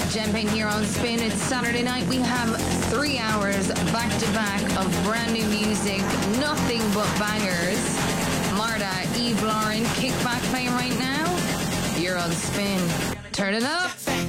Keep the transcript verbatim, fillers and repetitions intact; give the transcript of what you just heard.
Jen here on Spin. It's Saturday night. We have three hours back to back of brand new music, nothing but bangers. Marta, Eve Lauren, kickback playing right now. You're on Spin. Turn it up.